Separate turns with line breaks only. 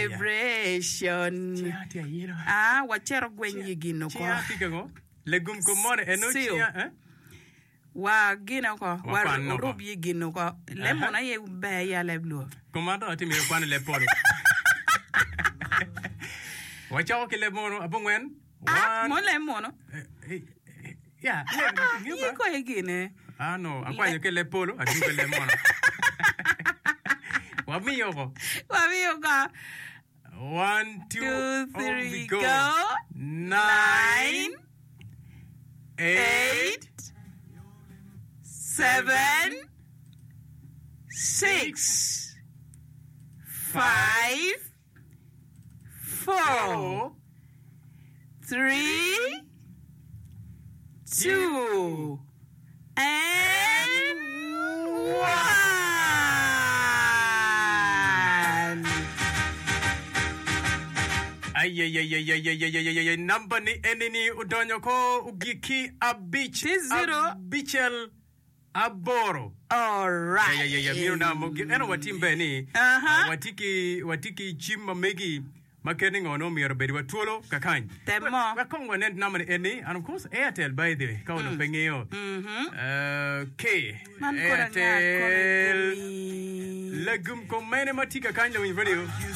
celebration. Wachero gwenyi gino ko.
Legum ko mone enochia
wa gino ko wa rubi gino ko lemon aye be ya leblo.
Komando atimi kwan le polo. Wacha ke le mono abongwen.
Mo le mono.
Yeah,
you go again.
No, akwa ke le polo, ati ke le mono. Wami yoko. 1, 2, 3, go. 9, 8, 7, 6, 5, 4, 3, 2, and 1. Ay number ni enini udonyo ko ugiki abich
0
bichel aboro.
All right.
Miro na eno watimbe ni watiki chima megi marketing ono miro bedi watuolo kakany.
Temo.
Wakong wanet number eni and of course Airtel by the way kauno pengeo. K Airtel Legum ko mene matika kanya video.